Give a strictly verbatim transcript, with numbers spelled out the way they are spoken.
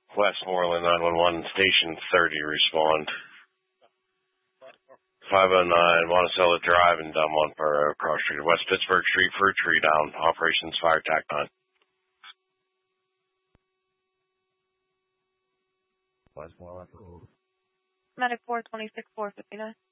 Westmoreland nine one one, Station thirty, respond. five oh nine, Monticello Drive in Belmont Borough, Cross Street, West Pittsburgh Street for a tree down. Operations Fire Tac nine. Westmoreland. Medic four twenty-six four fifty-nine.